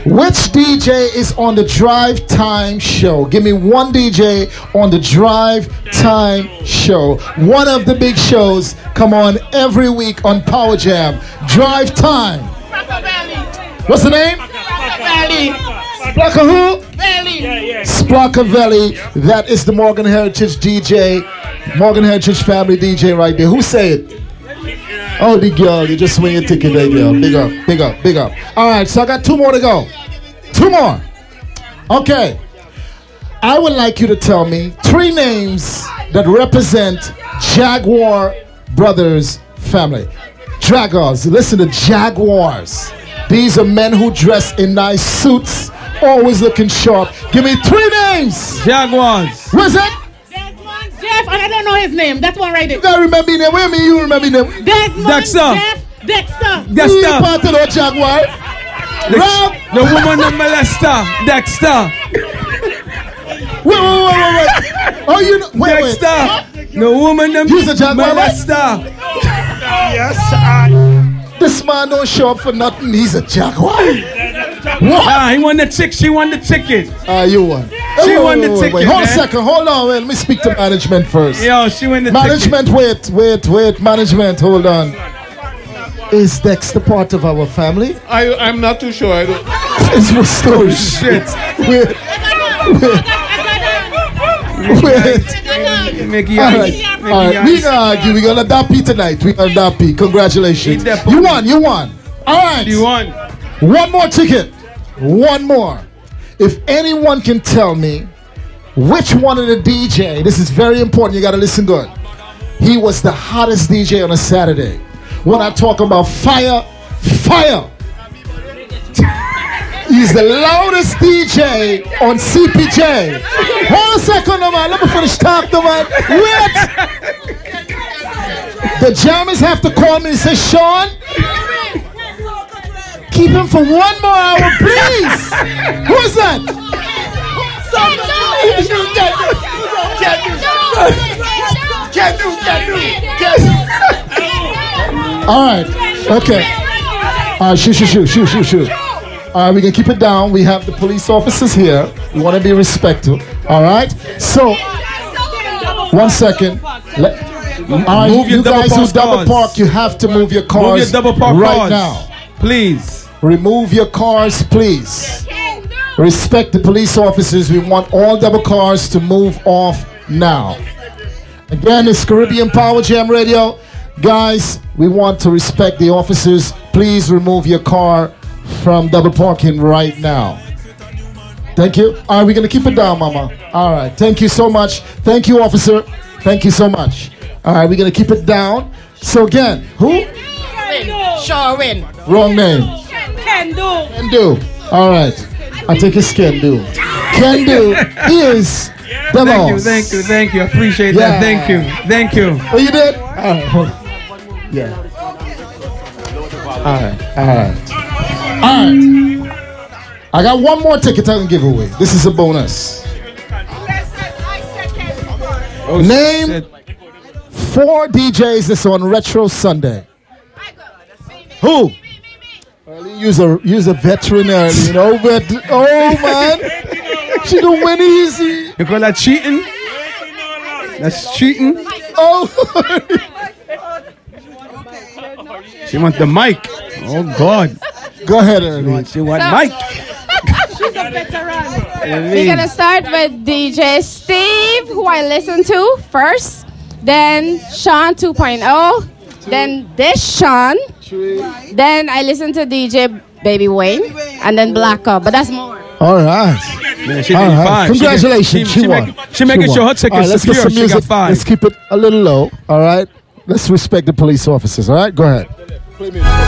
Which DJ is on the Drive Time Show? Give me one DJ on the Drive Time Show. One of the big shows come on every week on Power Jam. Drive Time. What's the name? Splaka who? Splaka Valley. That is the Morgan Heritage DJ. Morgan Heritage family DJ right there. Who say it? Oh, the girl. You just win your ticket right there. Big up, big up, big up. All right, so I got 2 more to go. 2 more. Okay. I would like you to tell me 3 names that represent Jaguar Brothers family. Jaguars. Listen to Jaguars. These are men who dress in nice suits, always looking sharp. Give me 3 names. Jaguars. What's that? There's one Jeff, and I don't know his name. That's one right there. You gotta remember his name. Where me you remember his name? There's one Dexter. Jeff. Dexter. He Dexter. part of the Jaguar. Rob. The woman named Molester. Dexter. Wait. Oh, you know. Wait. Dexter. The woman named He's a Jaguar. Molester. Yes, This man don't show up for nothing. He's a Jaguar. What? Ah, he won the chick. She won the ticket. You won. She won the ticket, Wait. Hold a man. second. Hold on. Wait. Let me speak to management first. Yo, she won the Management, ticket. wait. Management, hold on. Is Dexter part of our family? I'm not too sure. I don't. It's my story. Shit. Wait. Mickey, All right. We gonna argue. We gonna Dappy tonight. We gonna Dappy. Congratulations. You won. All right. You won. One more ticket. One more. If anyone can tell me which one of the DJ, this is very important. You gotta listen good. He was the hottest DJ on a Saturday. When I talk about fire. He's the loudest DJ on CPJ. Hold a second, man. Let me finish talking, man. Wait. The jammers have to call me and say, Sean, keep him for 1 more hour, please. Who is that? All right. Okay. All right. Shoot. All right, we can keep it down. We have the police officers here. We want to be respectful. All right. So, 1 second. All right, Move your you double guys who park double cars. park, you have to move your Move cars your double park right cars. now. Please. Remove your cars, please. Respect the police officers. We want all double cars to move off now. Again, it's Caribbean Power Jam Radio. Guys, we want to respect the officers. Please remove your car from double parking right now. Thank you. All right, we're going to keep it down, mama. All right. Thank you so much. Thank you, officer. Thank you so much. All right, we're going to keep it down. So again, who? Sherwin. Wrong name. Can do. Can do. All right. I think it's Can do. Can do is the boss. Thank you. I appreciate that. Thank you. Oh, you did? All right. Hold on. Yeah. All right. I got 1 more ticket I can give away. This is a bonus. Name 4 DJs that's on Retro Sunday. Who? Use a veteran early, you know. But oh man, she don't win easy. You call that cheating? That's cheating. Oh, She wants the mic. Oh God. go ahead, early. She want mic. We're gonna start with DJ Steve, who I listen to first, then Sean 2.0, then this Sean, then I listen to DJ Baby Wayne, and then Black Up, but that's more. All right. Yeah, she All did right. fine. Congratulations, she won. She making won. sure her tickets All right, let's get secure. some She got music. 5. Let's keep it a little low. All right. Let's respect the police officers. All right. Go ahead.